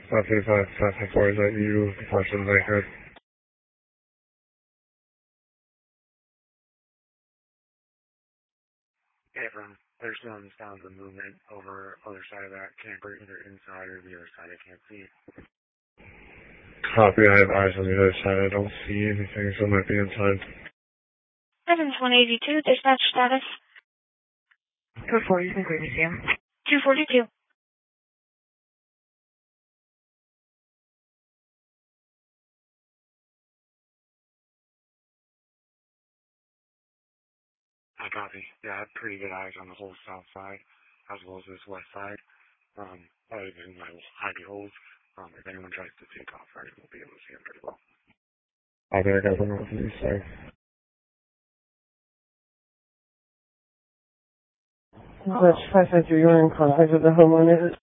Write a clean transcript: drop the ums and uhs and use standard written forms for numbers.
535, is that you? Question Lakewood. Hey, from there's some sounds of movement over other side of that camper, either inside or the other side. I can't see. Copy, I have eyes on the other side. I don't see anything, so it might be inside. Evans 182, dispatch status. 240, you can clearly see him. 242. I copy. Yeah, I have pretty good eyes on the whole south side, as well as this west side. Other than my high behold, if anyone tries to take off, I will be able to see them pretty well. I think I got one off of these, sorry. That's 553, you're in contact with the homeowner.